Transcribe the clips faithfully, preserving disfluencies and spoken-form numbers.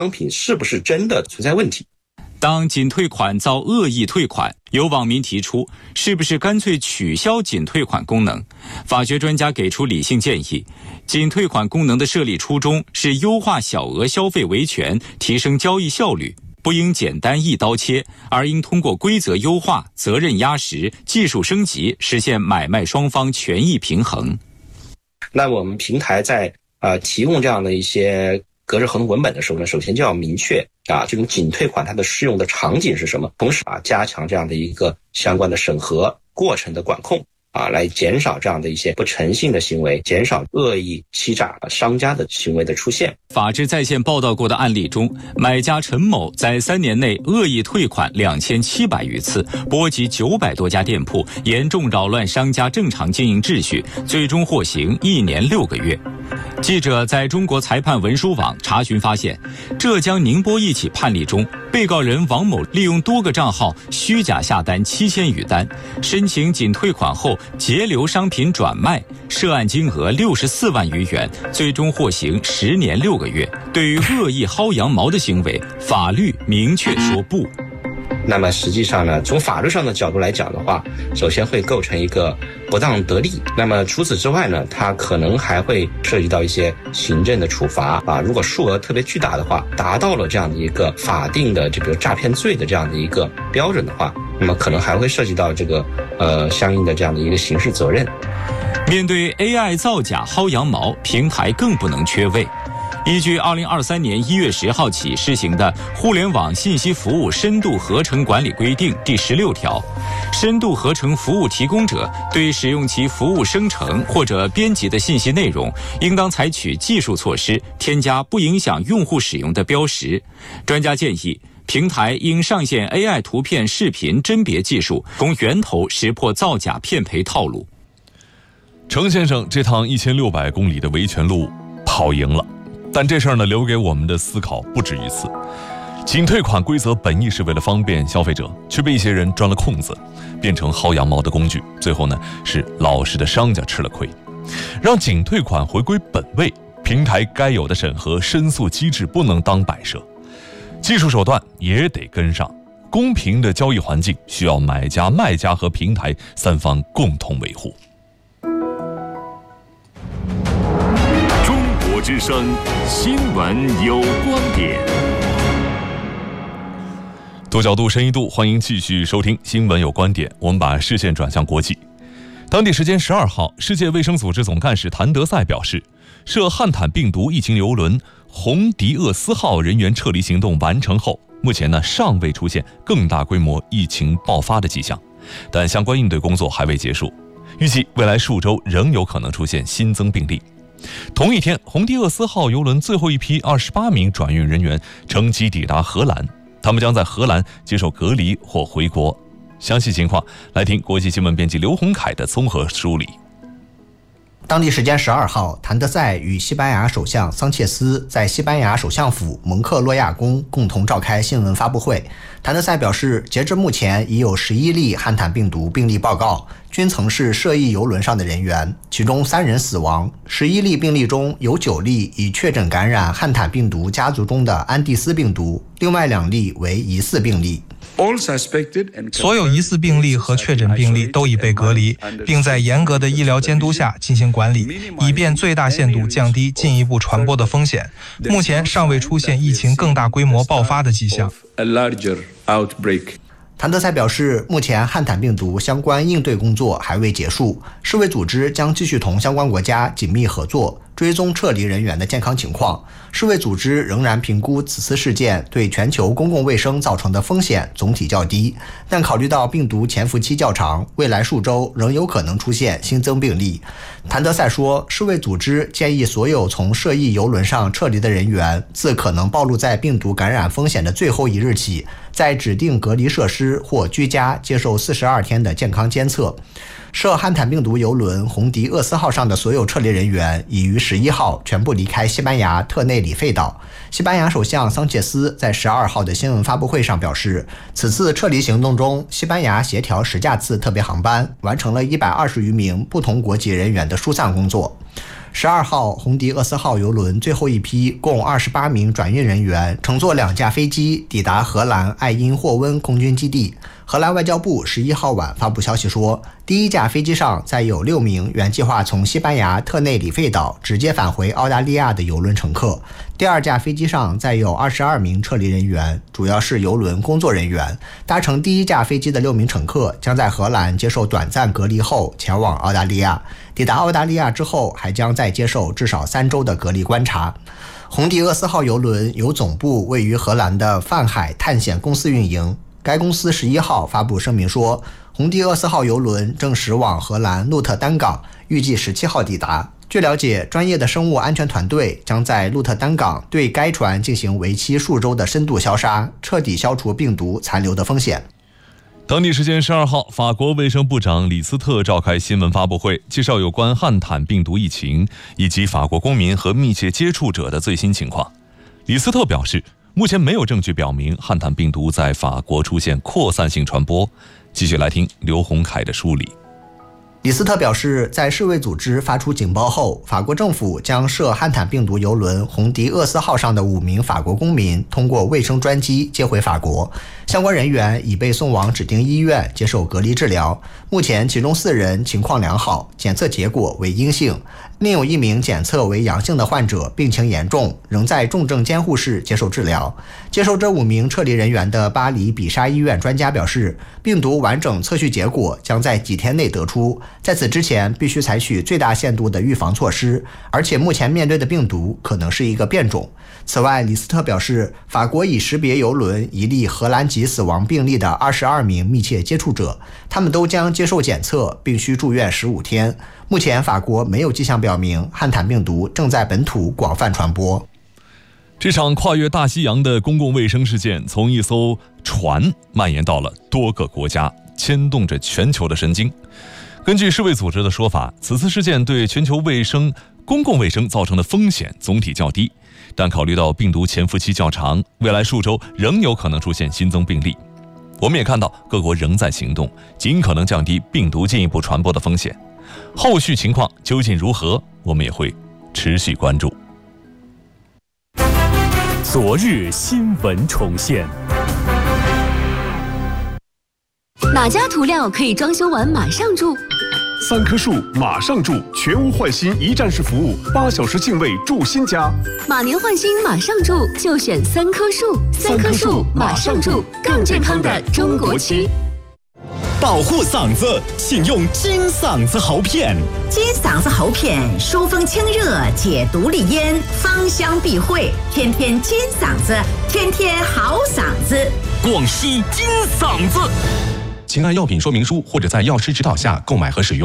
品是不是真的存在问题。 当仅退款遭恶意退款，有网民提出是不是干脆取消仅退款功能？法学专家给出理性建议，仅退款功能的设立初衷是优化小额消费维权，提升交易效率，不应简单一刀切，而应通过规则优化、责任压实、技术升级，实现买卖双方权益平衡。 那我们平台在呃提供这样的一些隔日合同文本的时候呢，首先就要明确啊，这种仅退款它的适用的场景是什么，同时啊，加强这样的一个相关的审核过程的管控啊，来减少这样的一些不诚信的行为，减少恶意欺诈商家的行为的出现。 法治在线报道过的案例中，买家陈某在三年内恶意退款两千七百余次，波及九百多家店铺，严重扰乱商家正常经营秩序，最终获刑一年六个月。记者在中国裁判文书网查询发现，浙江宁波一起判例中，被告人王某利用多个账号虚假下单七千余单，申请仅退款后截留商品转卖，涉案金额六十四万余元，最终获刑十年六个月。对于恶意薅羊毛的行为，法律明确说不。 那么实际上呢，从法律上的角度来讲的话，首先会构成一个不当得利。那么除此之外呢，它可能还会涉及到一些行政的处罚啊。如果数额特别巨大的话，达到了这样的一个法定的这个诈骗罪的这样的一个标准的话，那么可能还会涉及到这个呃相应的这样的一个刑事责任。 面对 A I 造假薅羊毛，平台更不能缺位。依据二零二三年一月十号起施行的《互联网信息服务深度合成管理规定》第十六条，深度合成服务提供者对使用其服务生成或者编辑的信息内容，应当采取技术措施，添加不影响用户使用的标识。专家建议，平台应上线 A I 图片、视频甄别技术，从源头识破造假骗赔套路。 程先生这趟一千六百公里的维权路跑赢了。但这事儿呢，留给我们的思考不止于此。仅退款规则本意是为了方便消费者，却被一些人钻了空子，变成薅羊毛的工具。最后呢，是老实的商家吃了亏。让仅退款回归本位，平台该有的审核申诉机制不能当摆设，技术手段也得跟上。公平的交易环境需要买家、卖家和平台三方共同维护。 之声新闻有观点， 多角度、深一度，欢迎继续收听新闻有观点。我们把视线转向国际。当地时间十二号，世界卫生组织总干事谭德赛表示，涉汉坦病毒疫情邮轮红迪厄斯号人员撤离行动完成后，目前呢尚未出现更大规模疫情爆发的迹象，但相关应对工作还未结束，预计未来数周仍有可能出现新增病例。同一天，红迪厄斯号邮轮最后一批二十八名转运人员乘机抵达荷兰，他们将在荷兰接受隔离或回国。详细情况来听国际新闻编辑刘洪凯的综合梳理。 当地时间十二号，谭德赛与西班牙首相桑切斯在西班牙首相府蒙克洛亚宫共同召开新闻发布会。谭德赛表示，截至目前已有十一例汉坦病毒病例报告，均曾是涉疫邮轮上的人员，其中三人死亡。十一例病例中有九例已确诊感染汉坦病毒家族中的安第斯病毒，另外两例为疑似病例。 所有疑似病例和确诊病例都已被隔离，并在严格的医疗监督下进行管理，以便最大限度降低进一步传播的风险。目前尚未出现疫情更大规模爆发的迹象。 谭德赛表示，目前汉坦病毒相关应对工作还未结束，世卫组织将继续同相关国家紧密合作，追踪撤离人员的健康情况。世卫组织仍然评估此次事件对全球公共卫生造成的风险总体较低，但考虑到病毒潜伏期较长，未来数周仍有可能出现新增病例。谭德赛说，世卫组织建议所有从涉疫邮轮上撤离的人员，自可能暴露在病毒感染风险的最后一日起，在指定隔离设施或居家接受四十二天的健康监测。涉汉坦病毒邮轮红迪厄斯号上的所有撤离人员已于十一号全部离开西班牙特内里费岛。西班牙首相桑切斯在十二号的新闻发布会上表示，此次撤离行动中，西班牙协调十架次特别航班，完成了一百二十余名不同国籍人员的疏散工作。 十二号红迪厄斯号邮轮最后一批共二十八名转运人员乘坐两架飞机抵达荷兰艾因霍温空军基地。荷兰外交部十一号晚发布消息说，第一架飞机上载有六名原计划从西班牙特内里费岛直接返回澳大利亚的邮轮乘客，第二架飞机上载有二十二名撤离人员，主要是邮轮工作人员。搭乘第一架飞机的六名乘客将在荷兰接受短暂隔离后前往澳大利亚，抵达澳大利亚之后还将再接受至少三周的隔离观察。红迪厄斯号邮轮由总部位于荷兰的泛海探险公司运营。该公司十一号发布声明说，红迪厄斯号邮轮正驶往荷兰鹿特丹港，预计十七号抵达。据了解，专业的生物安全团队将在鹿特丹港对该船进行为期数周的深度消杀，彻底消除病毒残留的风险。 当地时间十二号，法国卫生部长李斯特召开新闻发布会，介绍有关汉坦病毒疫情以及法国公民和密切接触者的最新情况。李斯特表示，目前没有证据表明汉坦病毒在法国出现扩散性传播。继续来听刘洪凯的梳理。 李斯特表示，在世卫组织发出警报后，法国政府将涉汉坦病毒邮轮红迪厄斯号上的五名法国公民通过卫生专机接回法国，相关人员已被送往指定医院接受隔离治疗。目前其中四人情况良好，检测结果为阴性，另有一名检测为阳性的患者病情严重，仍在重症监护室接受治疗。接受这五名撤离人员的巴黎比沙医院专家表示，病毒完整测序结果将在几天内得出，在此之前必须采取最大限度的预防措施，而且目前面对的病毒可能是一个变种。此外，李斯特表示，法国已识别邮轮一例荷兰籍死亡病例的二十二名密切接触者，他们都将接受检测，并需住院十五天。目前法国没有迹象表明汉坦病毒正在本土广泛传播。 这场跨越大西洋的公共卫生事件从一艘船蔓延到了多个国家，牵动着全球的神经。根据世卫组织的说法，此次事件对全球卫生、公共卫生造成的风险总体较低，但考虑到病毒潜伏期较长，未来数周仍有可能出现新增病例。我们也看到各国仍在行动，尽可能降低病毒进一步传播的风险。后续情况究竟如何，我们也会持续关注。 昨日新闻重现。 哪家涂料可以装修完马上住？ 三棵树马上住，全屋换新一站式服务，八小时净位住新家。 马年换新马上住，就选三棵树。三棵树马上住，更健康的中国区。 保护嗓子，请用金嗓子喉片。 金嗓子喉片疏风清热，解毒利咽，芳香避秽，天天金嗓子，天天好嗓子。 广西金嗓子。 请按药品说明书或者在药师指导下购买和使用。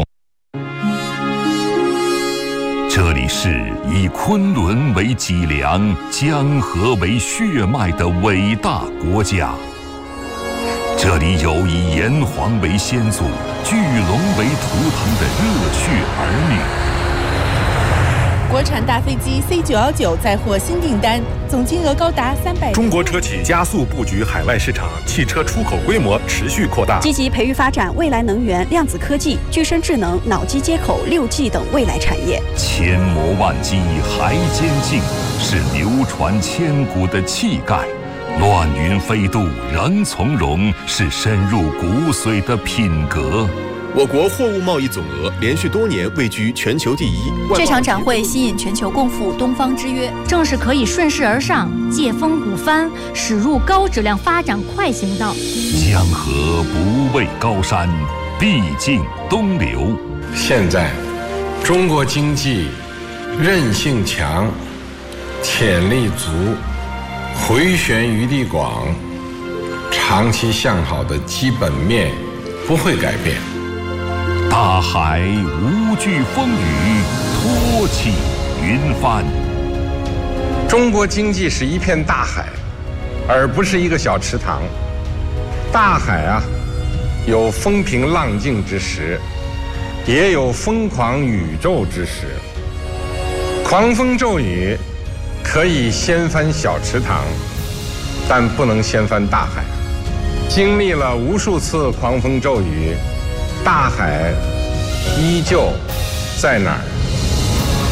这里是以昆仑为脊梁、江河为血脉的伟大国家。这里有以炎黄为先祖、巨龙为图腾的热血儿女。 国产大飞机 C 九一九再获新订单，总金额高达三百。 中国车企加速布局海外市场，汽车出口规模持续扩大， 积极培育发展未来能源、量子科技、具身智能、脑机接口、六 G 等未来产业。 千磨万击还坚劲，是流传千古的气概。乱云飞渡仍从容，是深入骨髓的品格。 我国货物贸易总额连续多年位居全球第一。 这场展会吸引全球共赴东方之约，正是可以顺势而上、借风鼓帆，驶入高质量发展快行道。 江河不畏高山，必经东流。 现在，中国经济韧性强，潜力足，回旋余地广，长期向好的基本面不会改变。 大海无惧风雨，托起云帆。 中国经济是一片大海，而不是一个小池塘。大海啊，有风平浪静之时，也有疯狂宇宙之时。狂风骤雨可以掀翻小池塘，但不能掀翻大海。经历了无数次狂风骤雨，大海依旧在哪儿？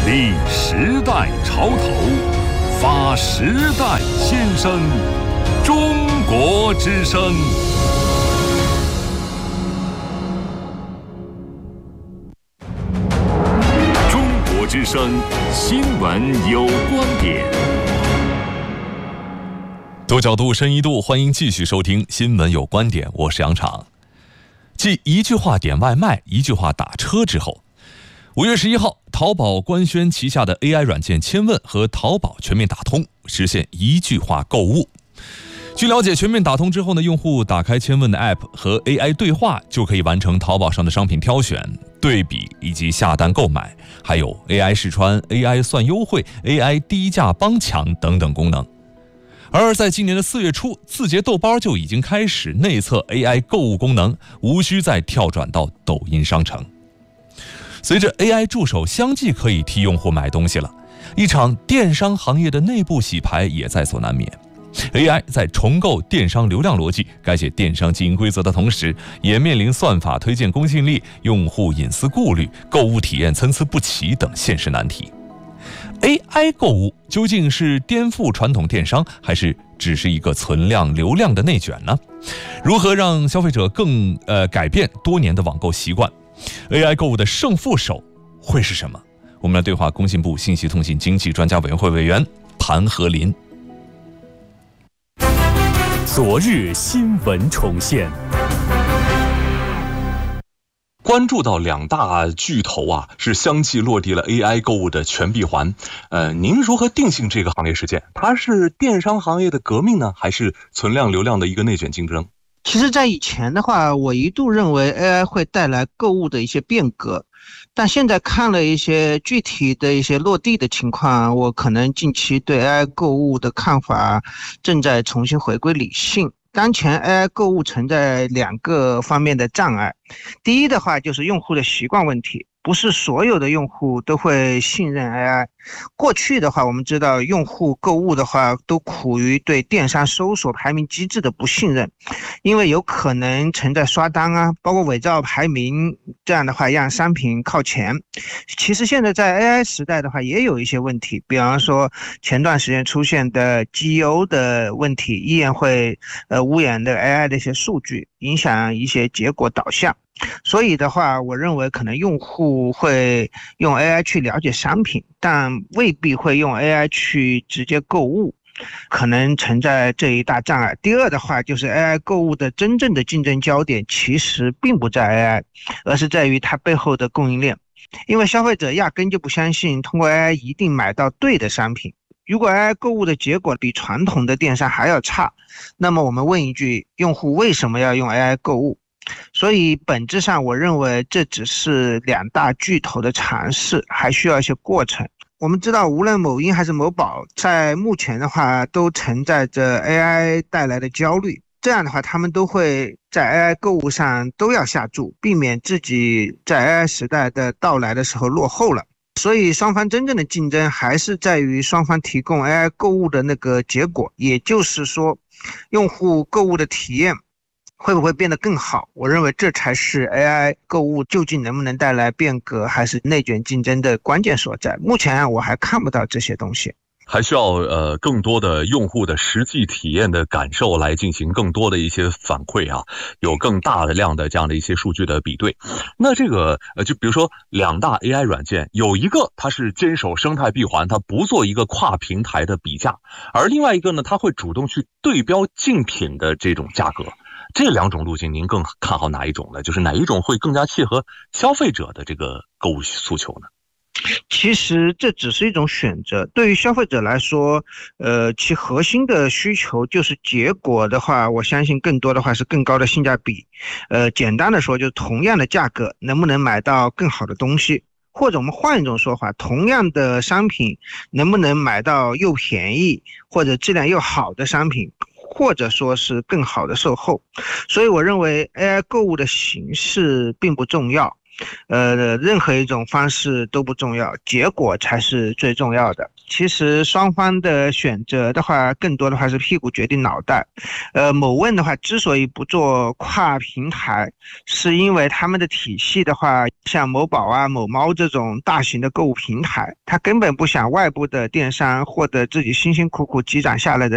立时代潮头，发时代新声，中国之声。中国之声新闻有观点。 多角度，深一度，欢迎继续收听《新闻有观点》，我是杨昶。继一句话点外卖、一句话打车之后，五月十一号，淘宝官宣旗下的 A I 软件千问和淘宝全面打通，实现一句话购物。据了解，全面打通之后呢，用户打开千问的 App 和 A I 对话，就可以完成淘宝上的商品挑选、对比以及下单购买，还有 A I 试穿、A I 算优惠、A I 低价帮抢等等功能。而在今年的四月初，字节豆包就已经开始内测 A I 购物功能，无需再跳转到抖音商城。随着 A I 助手相继可以替用户买东西了，一场电商行业的内部洗牌也在所难免。A I 在重构电商流量逻辑、改写电商经营规则的同时，也面临算法推荐公信力、用户隐私顾虑、购物体验参差不齐等现实难题。A I 购物究竟是颠覆传统电商，还是只是一个存量流量的内卷呢？如何让消费者更呃改变多年的网购习惯？ A I 购物的胜负手会是什么？我们来对话工信部信息通信经济专家委员会委员谭和林。 昨日新闻重现。 关注到两大巨头啊，是相继落地了 A I 购物的全闭环。呃，您如何定性这个行业事件？它是电商行业的革命呢，还是存量流量的一个内卷竞争？ 其实在以前的话，我一度认为 A I 会带来购物的一些变革，但现在看了一些具体的一些落地的情况，我可能近期对 A I 购物的看法正在重新回归理性。当前 A I 购物存在两个方面的障碍，第一的话就是用户的习惯问题，不是所有的用户都会信任 A I。 过去的话，我们知道用户购物的话都苦于对电商搜索排名机制的不信任，因为有可能存在刷单啊，包括伪造排名，这样的话让商品靠前。其实现在在 A I 时代的话也有一些问题，比方说前段时间出现的 G E O 的问题，依然会呃污染的 A I 的一些数据，影响一些结果导向。所以的话，我认为可能用户会用 A I 去了解商品，但未必会用 A I 去直接购物，可能存在这一大障碍。第二的话，就是 A I 购物的真正的竞争焦点其实并不在 A I， 而是在于它背后的供应链。因为消费者压根就不相信通过 A I 一定买到对的商品。如果 A I 购物的结果比传统的电商还要差，那么我们问一句，用户为什么要用 A I 购物？所以本质上我认为这只是两大巨头的尝试，还需要一些过程。我们知道无论某音还是某宝，在目前的话都承载着 A I 带来的焦虑，这样的话他们都会在 A I 购物上都要下注，避免自己在 A I 时代的到来的时候落后了。所以双方真正的竞争还是在于双方提供 A I 购物的那个结果，也就是说用户购物的体验会不会变得更好？我认为这才是 A I 购物究竟能不能带来变革还是内卷竞争的关键所在。目前我还看不到这些东西， 还需要呃更多的用户的实际体验的感受来进行更多的一些反馈啊，有更大的量的这样的一些数据的比对。那这个呃就比如说两大 A I 软件，有一个它是坚守生态闭环，它不做一个跨平台的比价，而另外一个呢，它会主动去对标竞品的这种价格。这两种路径您更看好哪一种呢？就是哪一种会更加契合消费者的这个购物诉求呢？ 其实这只是一种选择，对于消费者来说，呃，其核心的需求就是结果的话，我相信更多的话是更高的性价比。呃，简单的说，就是同样的价格能不能买到更好的东西，或者我们换一种说法，同样的商品能不能买到又便宜或者质量又好的商品，或者说是更好的售后。所以我认为 A I 购物的形式并不重要， 呃，任何一种方式都不重要，结果才是最重要的。其实双方的选择的话，更多的话是屁股决定脑袋。呃，某问的话，之所以不做跨平台，是因为他们的体系的话，像某宝啊、某猫这种大型的购物平台，它根本不想外部的电商获得自己辛辛苦苦积攒下来的